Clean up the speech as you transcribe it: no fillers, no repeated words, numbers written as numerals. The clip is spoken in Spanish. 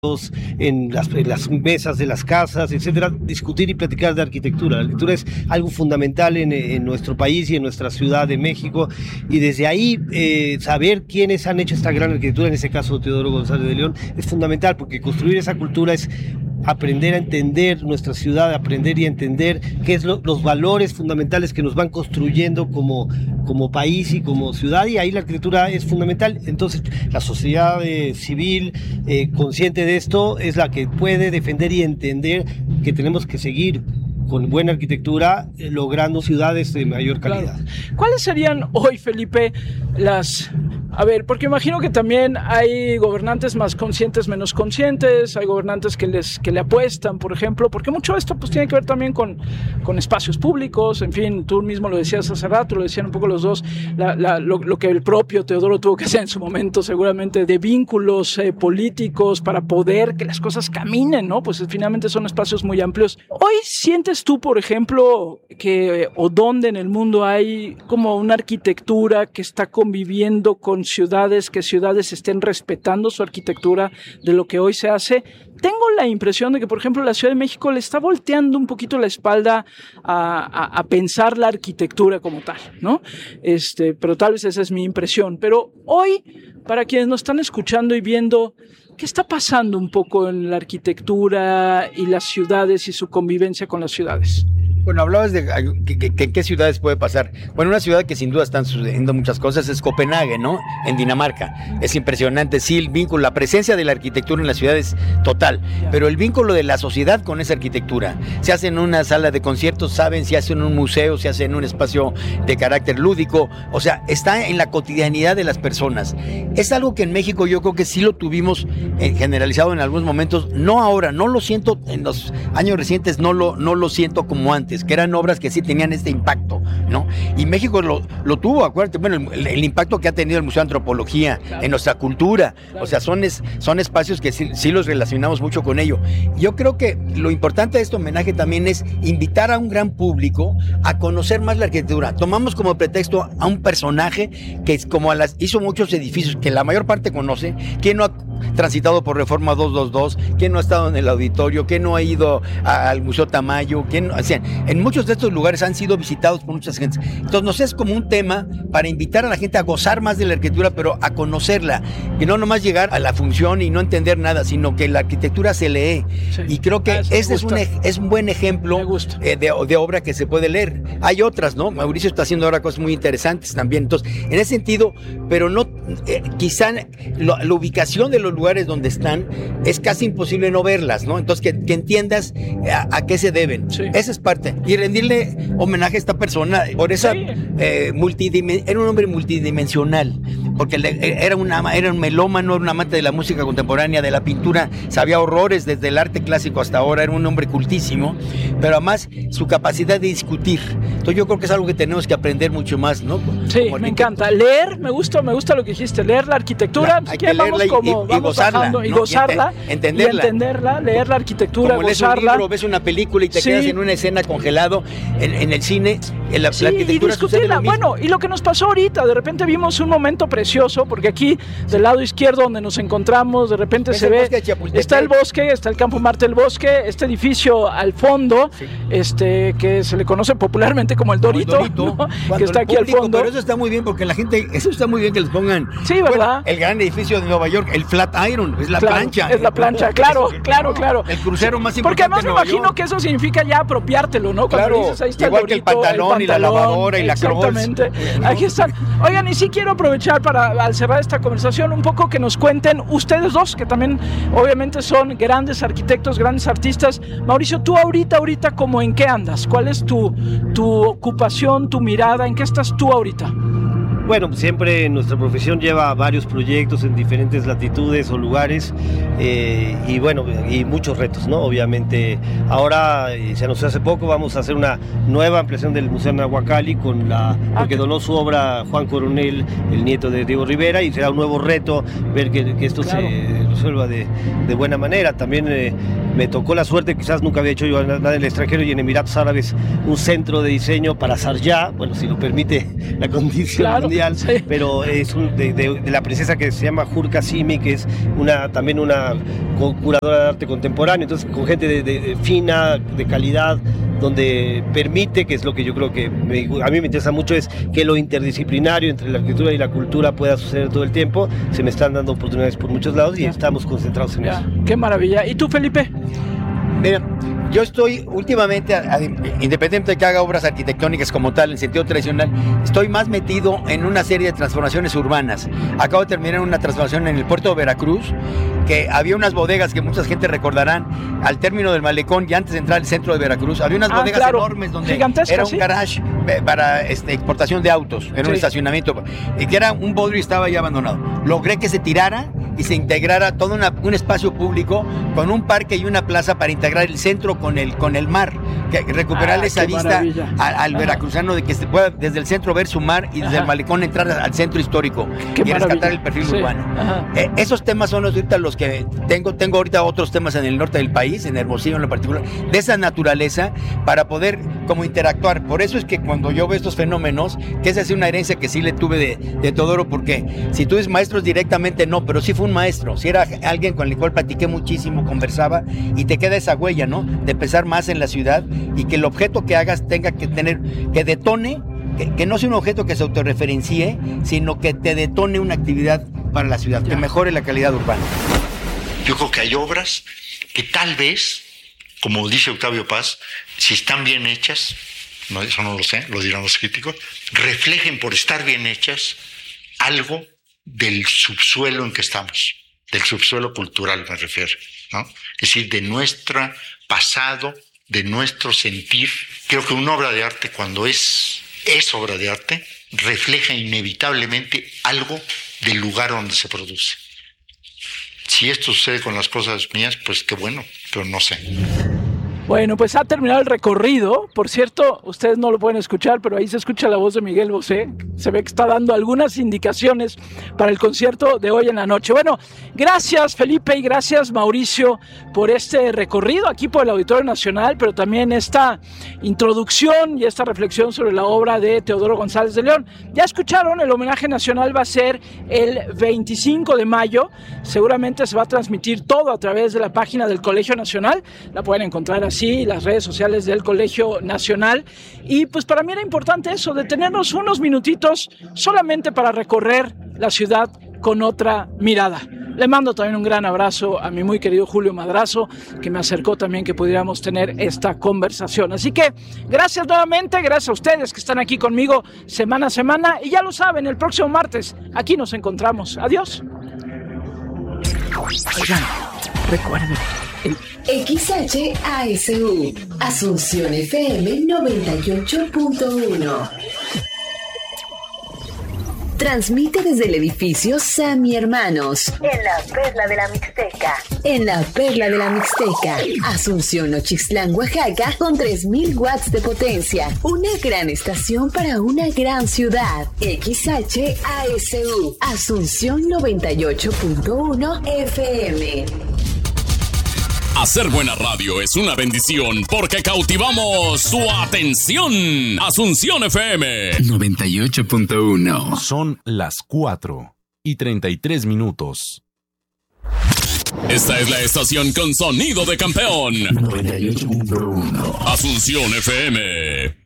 en las mesas de las casas, etcétera, discutir y platicar de arquitectura. La arquitectura es algo fundamental en nuestro país y en nuestra ciudad de México, y desde ahí saber quiénes han hecho esta gran arquitectura, en ese caso Teodoro González de León, es fundamental, porque construir esa cultura es aprender a entender nuestra ciudad, aprender y entender qué es los valores fundamentales que nos van construyendo como país y como ciudad, y ahí la arquitectura es fundamental. Entonces la sociedad civil consciente de esto es la que puede defender y entender que tenemos que seguir con buena arquitectura logrando ciudades de mayor calidad. Claro. ¿Cuáles serían hoy, Felipe, porque imagino que también hay gobernantes más conscientes, menos conscientes, hay gobernantes que le apuestan, por ejemplo, porque mucho de esto pues tiene que ver también con espacios públicos, en fin, tú mismo lo decías hace rato, lo decían un poco los dos, lo que el propio Teodoro tuvo que hacer en su momento, seguramente, de vínculos políticos para poder que las cosas caminen, ¿no? Pues finalmente son espacios muy amplios. Hoy sientes tú, por ejemplo, dónde en el mundo hay como una arquitectura que está conviviendo con que ciudades estén respetando su arquitectura de lo que hoy se hace? Tengo la impresión de que, por ejemplo, la Ciudad de México le está volteando un poquito la espalda a pensar la arquitectura como tal, ¿no? Pero tal vez esa es mi impresión. Pero hoy, para quienes nos están escuchando y viendo, ¿qué está pasando un poco en la arquitectura y las ciudades y su convivencia con las ciudades? Bueno, hablabas de que qué ciudades puede pasar. Bueno, una ciudad que sin duda están sucediendo muchas cosas es Copenhague, ¿no? En Dinamarca. Es impresionante, sí, el vínculo, la presencia de la arquitectura en la ciudad es total, pero el vínculo de la sociedad con esa arquitectura. Se hace en una sala de conciertos, saben, se hace en un museo, se hace en un espacio de carácter lúdico, o sea, está en la cotidianidad de las personas. Es algo que en México yo creo que sí lo tuvimos generalizado en algunos momentos, no ahora, no lo siento en los años recientes, no lo siento como antes, que eran obras que sí tenían este impacto, ¿no? Y México lo tuvo, acuérdate, bueno, el impacto que ha tenido el Museo de Antropología, claro, en nuestra cultura, claro. O sea, son espacios que sí los relacionamos mucho con ello. Yo creo que lo importante de este homenaje también es invitar a un gran público a conocer más la arquitectura. Tomamos como pretexto a un personaje que es como hizo muchos edificios que la mayor parte conoce, que no ha transitado por Reforma 222, que no ha estado en el auditorio, que no ha ido al Museo Tamayo, o sea, en muchos de estos lugares han sido visitados por muchas gentes. Entonces nos es como un tema para invitar a la gente a gozar más de la arquitectura, pero a conocerla, que no nomás llegar a la función y no entender nada, sino que la arquitectura se lee. Sí. Y creo que este es un buen ejemplo de obra que se puede leer. Hay otras, ¿no? Mauricio está haciendo ahora cosas muy interesantes también. Entonces, en ese sentido, pero no, quizá la ubicación de los lugares donde están es casi imposible no verlas, ¿no? Entonces, que entiendas a qué se deben. Sí. Esa es parte. Y rendirle homenaje a esta persona por esa era un hombre multidimensional, porque era un melómano, era un amante de la música contemporánea, de la pintura, sabía horrores desde el arte clásico hasta ahora, era un hombre cultísimo, pero además su capacidad de discutir. Entonces yo creo que es algo que tenemos que aprender mucho más, ¿no? Sí, me encanta. Leer, me gusta lo que dijiste, leer la arquitectura, hay que leerla y gozarla, ¿no? Y gozarla, entenderla, leer la arquitectura, como gozarla. Lees un libro, ves una película y te quedas en una escena congelado en el cine, la arquitectura, y discutirla. Bueno, y lo que nos pasó ahorita, de repente vimos un momento precioso, porque aquí del lado izquierdo donde nos encontramos, de repente se ve, está el bosque, está el Campo Marte del Bosque, este edificio al fondo, que se le conoce popularmente como el Dorito, ¿no? Que está aquí al fondo. Pero eso está muy bien, porque la gente, eso está muy bien que les pongan. Sí, ¿verdad? Bueno, el gran edificio de Nueva York, el Flatiron, es la plancha. Es la plancha, claro. El crucero más importante. Porque además me imagino que eso significa ya apropiártelo, ¿no? Cuando dices, ahí está igual el que el Dorito, pantalón y la lavadora y la cross. Exactamente. Aquí están. Oigan, y sí quiero aprovechar al cerrar esta conversación un poco que nos cuenten ustedes dos, que también obviamente son grandes arquitectos, grandes artistas. Mauricio, tú ahorita, ¿cómo en qué andas? ¿Cuál es tu ocupación, tu mirada? ¿En qué estás tú ahorita? Bueno, siempre nuestra profesión lleva varios proyectos en diferentes latitudes o lugares y muchos retos, ¿no? Obviamente, ahora se anunció hace poco, vamos a hacer una nueva ampliación del Museo Nahuacalli porque donó su obra Juan Coronel, el nieto de Diego Rivera, y será un nuevo reto ver que esto se resuelva de buena manera. También me tocó la suerte, quizás nunca había hecho yo nada en el extranjero, y en Emiratos Árabes un centro de diseño para Sharjah, bueno, si lo permite la condición mundial, sí. Pero es de la princesa que se llama Hur Qasimi, que es también una curadora de arte contemporáneo, entonces con gente de fina, de calidad, donde permite, que es lo que yo creo que a mí me interesa mucho, es que lo interdisciplinario entre la arquitectura y la cultura pueda suceder todo el tiempo. Se me están dando oportunidades por muchos lados y estamos concentrados en eso. ¡Qué maravilla! ¿Y tú, Felipe? Mira, yo estoy últimamente, independiente de que haga obras arquitectónicas como tal, en sentido tradicional, estoy más metido en una serie de transformaciones urbanas. Acabo de terminar una transformación en el puerto de Veracruz, que había unas bodegas que mucha gente recordarán al término del malecón y antes de entrar al centro de Veracruz. Había unas bodegas enormes donde era un garage para exportación de autos, era un estacionamiento, y que era un bodrio y estaba ya abandonado. Logré que se tirara y se integrara todo un espacio público con un parque y una plaza para integrar el centro con el mar, que recuperar esa vista al veracruzano, de que se pueda desde el centro ver su mar y desde el malecón entrar al centro histórico y rescatar el perfil urbano. Esos temas son ahorita los que tengo ahorita otros temas en el norte del país, en Hermosillo en lo particular, de esa naturaleza, para poder como interactuar. Por eso es que cuando yo veo estos fenómenos, que esa es una herencia que sí le tuve de Teodoro, porque si tú eres maestro directamente no, pero sí fue un maestro, si era alguien con el cual platiqué muchísimo, conversaba, y te queda esa huella, ¿no? De pensar más en la ciudad y que el objeto que hagas tenga que tener, que detone, que no sea un objeto que se autorreferencie, sino que te detone una actividad para la ciudad, que mejore la calidad urbana. Yo creo que hay obras que tal vez, como dice Octavio Paz, si están bien hechas, no, eso no lo sé, lo dirán los críticos, reflejen por estar bien hechas algo del subsuelo en que estamos, del subsuelo cultural me refiero, ¿no? Es decir, de nuestro pasado, de nuestro sentir. Creo que una obra de arte, cuando es obra de arte, refleja inevitablemente algo del lugar donde se produce. Si esto sucede con las cosas mías, pues qué bueno, pero no sé. Bueno, pues ha terminado el recorrido. Por cierto, ustedes no lo pueden escuchar, pero ahí se escucha la voz de Miguel Bosé. Se ve que está dando algunas indicaciones para el concierto de hoy en la noche. Bueno, gracias Felipe y gracias Mauricio por este recorrido aquí por el Auditorio Nacional, pero también esta introducción y esta reflexión sobre la obra de Teodoro González de León. Ya escucharon, el homenaje nacional va a ser el 25 de mayo. Seguramente se va a transmitir todo a través de la página del Colegio Nacional. La pueden encontrar así, las redes sociales del Colegio Nacional. Y pues para mí era importante eso, detenernos unos minutitos solamente para recorrer la ciudad con otra mirada. Le mando también un gran abrazo a mi muy querido Julio Madrazo, que me acercó también que pudiéramos tener esta conversación. Así que gracias nuevamente, gracias a ustedes que están aquí conmigo semana a semana. Y ya lo saben, el próximo martes aquí nos encontramos. Adiós. Oigan, recuerden. XHASU, Asunción FM 98.1. Transmite desde el edificio Sammy Hermanos, en la Perla de la Mixteca. En la Perla de la Mixteca, Asunción, Ochitlán, Oaxaca, con 3,000 watts de potencia. Una gran estación para una gran ciudad. XHASU, Asunción 98.1 FM. Hacer buena radio es una bendición porque cautivamos su atención. Asunción FM 98.1. Son las 4:33. Esta es la estación con sonido de campeón. 98.1. Asunción FM.